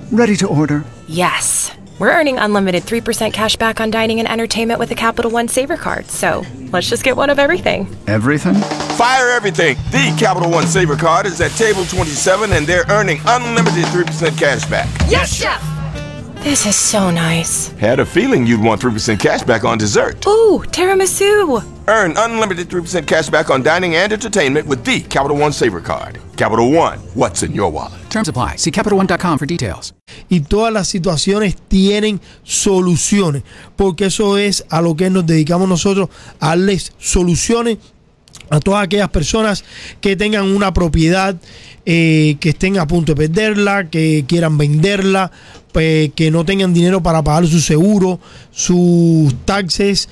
Ready to order. Yes. We're earning unlimited 3% cash back on dining and entertainment with a Capital One Saver card. So let's just get one of everything. Everything? Fire everything. The Capital One Saver card is at table 27 and they're earning unlimited 3% cash back. Yes, Chef! This is so nice. Had a feeling you'd want 3% cash back on dessert. Ooh, tiramisu. Earn unlimited 3% cash back on dining and entertainment with the Capital One Saver card. Capital One, what's in your wallet? Terms apply. See CapitalOne.com for details. Y todas las situaciones tienen soluciones, porque eso es a lo que nos dedicamos nosotros, a darles soluciones a todas aquellas personas que tengan una propiedad, que estén a punto de perderla, que quieran venderla, que no tengan dinero para pagar su seguro, sus taxes.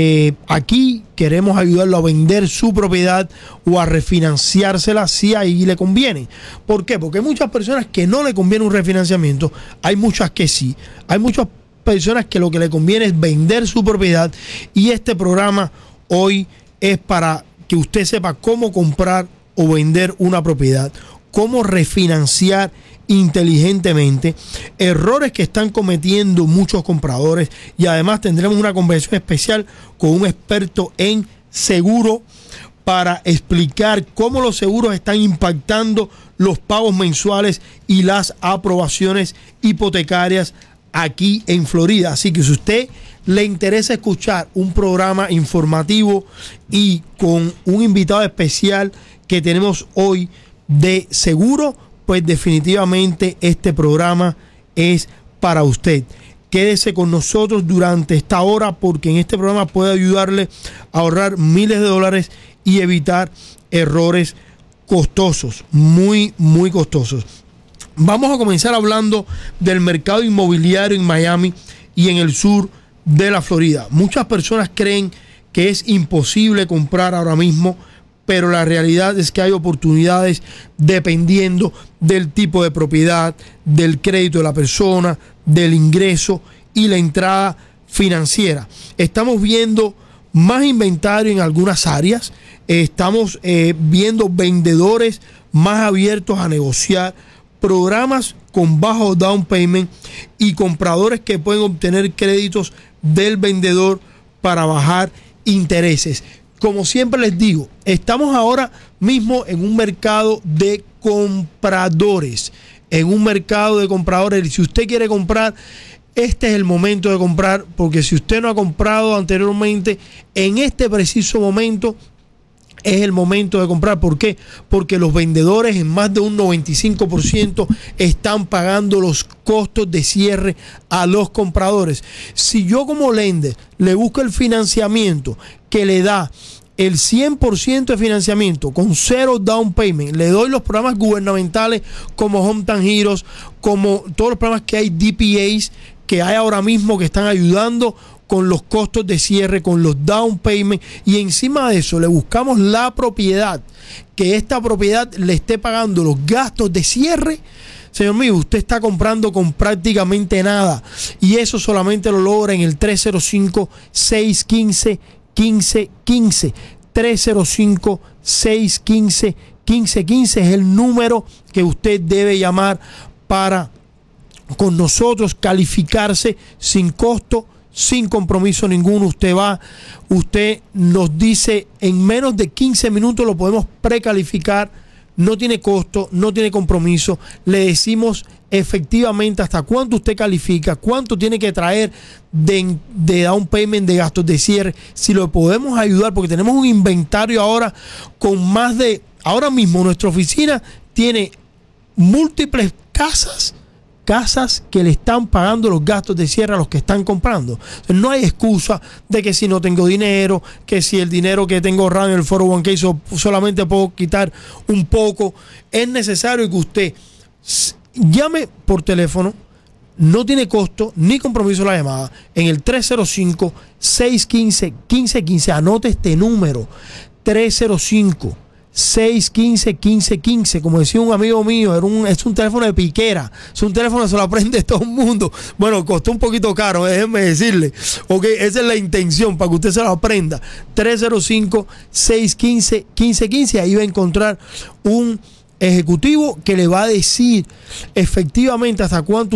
Aquí queremos ayudarlo a vender su propiedad o a refinanciársela si ahí le conviene. ¿Por qué? Porque hay muchas personas que no le conviene un refinanciamiento, hay muchas que sí, hay muchas personas que lo que le conviene es vender su propiedad, y este programa hoy es para que usted sepa cómo comprar o vender una propiedad, cómo refinanciar inteligentemente, errores que están cometiendo muchos compradores, y además tendremos una conversación especial con un experto en seguro para explicar cómo los seguros están impactando los pagos mensuales y las aprobaciones hipotecarias aquí en Florida. Así que si usted le interesa escuchar un programa informativo y con un invitado especial que tenemos hoy de seguro, pues definitivamente este programa es para usted. Quédese con nosotros durante esta hora, porque en este programa puede ayudarle a ahorrar miles de dólares y evitar errores costosos, muy costosos. Vamos a comenzar hablando del mercado inmobiliario en Miami y en el sur de la Florida. Muchas personas creen que es imposible comprar ahora mismo, pero la realidad es que hay oportunidades dependiendo del tipo de propiedad, del crédito de la persona, del ingreso y la entrada financiera. Estamos viendo más inventario en algunas áreas, estamos viendo vendedores más abiertos a negociar, programas con bajo down payment y compradores que pueden obtener créditos del vendedor para bajar intereses. Como siempre les digo, estamos ahora mismo en un mercado de compradores. Si usted quiere comprar, este es el momento de comprar, porque si usted no ha comprado anteriormente, en este preciso momento es el momento de comprar. ¿Por qué? Porque los vendedores en más de un 95% están pagando los costos de cierre a los compradores. Si yo como lender le busco el financiamiento que le da el 100% de financiamiento con cero down payment, le doy los programas gubernamentales como Hometown Heroes, como todos los programas que hay, DPAs que hay ahora mismo que están ayudando con los costos de cierre, con los down payment, y encima de eso le buscamos la propiedad, que esta propiedad le esté pagando los gastos de cierre. Señor mío, usted está comprando con prácticamente nada, y eso solamente lo logra en el 305-615-1515. 305-615-1515 es el número que usted debe llamar para con nosotros calificarse sin costo, sin compromiso ninguno. Usted nos dice en menos de 15 minutos lo podemos precalificar, no tiene costo, no tiene compromiso. Le decimos efectivamente hasta cuánto usted califica, cuánto tiene que traer de down payment, de gastos de cierre, si lo podemos ayudar, porque tenemos un inventario ahora con más de, ahora mismo nuestra oficina tiene múltiples casas que le están pagando los gastos de cierre a los que están comprando. No hay excusa de que si no tengo dinero, que si el dinero que tengo ahorrado en el 401k solamente puedo quitar un poco. Es necesario que usted llame por teléfono, no tiene costo ni compromiso la llamada, en el 305-615-1515. Anote este número, 305-615-1515. Como decía un amigo mío, es un teléfono de piquera, es un teléfono que se lo aprende todo el mundo. Bueno, costó un poquito caro, déjenme decirle. Ok, esa es la intención, para que usted se lo aprenda. 305-615-1515. Ahí va a encontrar un ejecutivo que le va a decir efectivamente hasta cuánto